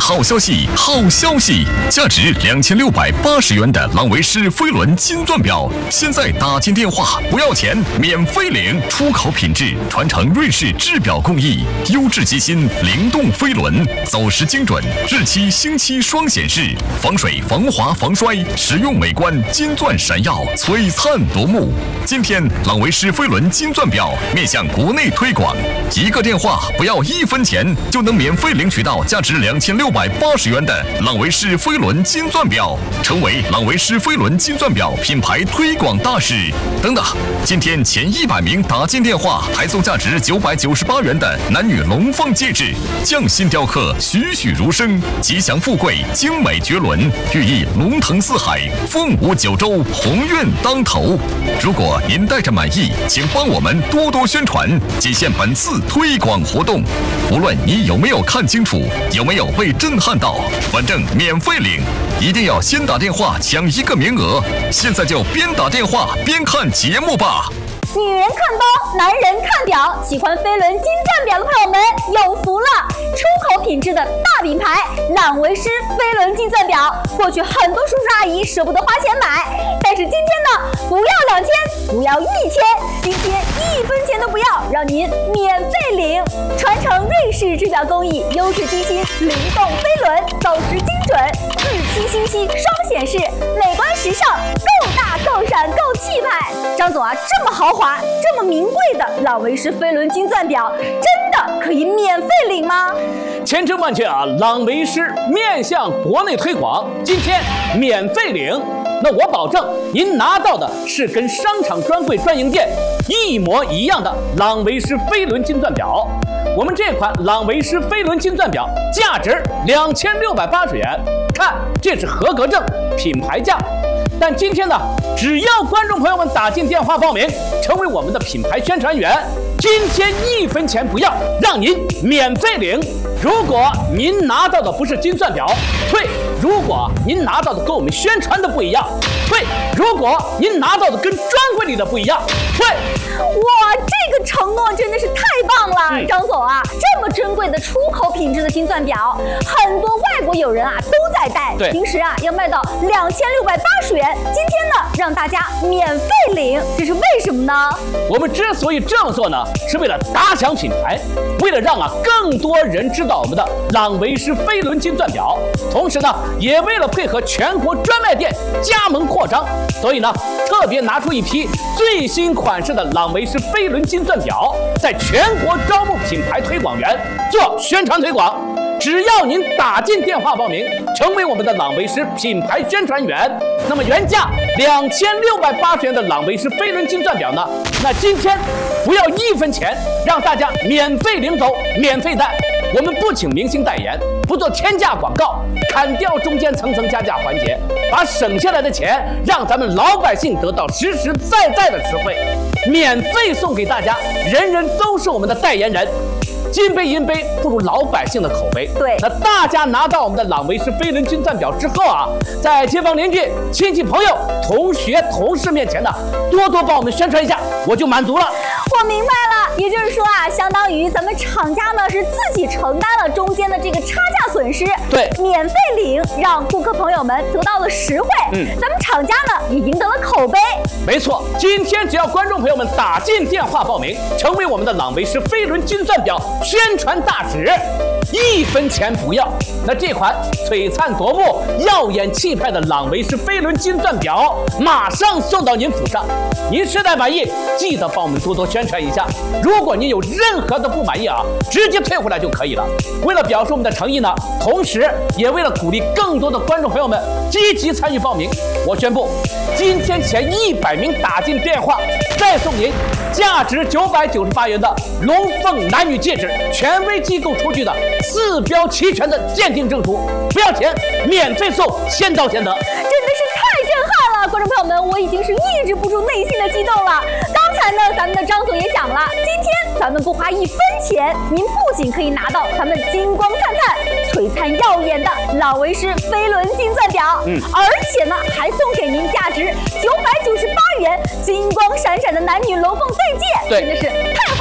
好消息，好消息！价值2680元的朗维诗飞轮金钻表，现在打进电话不要钱，免费领。出口品质，传承瑞士制表工艺，优质机芯，灵动飞轮，走时精准，日期星期双显示，防水、防滑、防摔，实用美观，金钻闪耀，璀璨夺目。今天朗维诗飞轮金钻表面向国内推广，一个电话不要1分钱就能免费领取到价值2680元的朗维诗飞轮金钻表，成为朗维诗飞轮金钻表品牌推广大使。等等，今天前100名打进电话还送价值998元的男女龙凤戒指，匠心雕刻，栩栩如生，吉祥富贵，精美绝伦，寓意龙腾四海，凤舞九州，鸿运当头。如果您带着满意，请帮我们多多宣传，仅限本次推广活动。无论你有没有看清楚，有没有被震撼到，反正免费领，一定要先打电话抢1个名额。现在就边打电话边看节目吧。 女人看包，男人看表，喜欢飞轮金钻表的朋友们有福了！出口品质的大品牌朗维诗飞轮金钻表，过去很多叔叔阿姨舍不得花钱买，但是今天呢，不要2000，不要1000，今天1分钱都不要，让您免费领。传承瑞士制表工艺，优质机芯，灵动飞轮，走时精准，日期星期双显示，美观时尚，够大够闪够气派。张总啊，这么豪华，这么名贵的朗维诗飞轮金钻表，真的可以免费领吗？ 千真万确啊！朗维诗面向国内推广，今天免费领。那我保证，您拿到的是跟商场专柜专营店一模一样的朗维诗飞轮金钻表。我们这款朗维诗飞轮金钻表价值2680元，看这是合格证，品牌价。但今天呢，只要观众朋友们打进电话报名，成为我们的品牌宣传员，今天1分钱不要，让您免费领。如果您拿到的不是金钻表，退；如果您拿到的跟我们宣传的不一样，退；如果您拿到的跟专柜里的不一样，退。 哇，这个承诺真的是太棒了，张总啊！这么珍贵的出口品质的金钻表，很多外国友人啊都在戴， 对， 平时啊要卖到2680元，今天呢让大家免费领，这是为什么呢？ 我们之所以这么做呢，是为了打响品牌，为了让更多人知道我们的朗维诗飞轮金钻表，同时呢，也为了配合全国专卖店加盟扩张，所以呢，特别拿出一批最新款式的朗维诗飞轮金钻表，在全国招募品牌推广员做宣传推广。只要您打进电话报名，成为我们的朗维诗品牌宣传员，那么原价2680元的朗维诗飞轮金钻表呢，那今天不要1分钱，让大家免费领走，免费戴。我们不请明星代言，不做天价广告，砍掉中间层层加价环节，把省下来的钱让咱们老百姓得到实实在在的实惠，免费送给大家，人人都是我们的代言人。金杯银杯不如老百姓的口碑。 对， 那大家拿到我们的朗维诗飞轮金钻表之后啊，在街坊邻居、亲戚朋友、同学、同事面前呢，多多帮我们宣传一下，我就满足了。 我明白了，也就是说啊，相当于咱们厂家呢是自己承担了中间的这个差价损失， 对， 免费领，让顾客朋友们得到了实惠，咱们厂家呢也赢得了口碑。 没错，今天只要观众朋友们打进电话报名，成为我们的朗维诗飞轮金钻表宣传大使，1分钱不要。那这款璀璨夺目、耀眼气派的朗维诗飞轮金钻表马上送到您府上。您实在满意，记得帮我们多多宣传一下。如果您有任何的不满意啊，直接退回来就可以了。为了表示我们的诚意呢，同时也为了鼓励更多的观众朋友们积极参与报名，我宣布，今天前100名打进电话，再送您价值998元的龙凤男女戒指，权威机构出具的4标齐全的鉴定证书，不要钱，免费送，先到先得。 真的是太震撼了，观众朋友们，我已经是抑制不住内心的激动了。刚才呢，咱们的张总也讲了，今天咱们不花1分钱，您不仅可以拿到咱们金光灿灿、璀璨耀眼的朗维诗飞轮金钻表，而且呢，还送给您价值998元、金光闪闪的男女龙凤钻戒，真的是太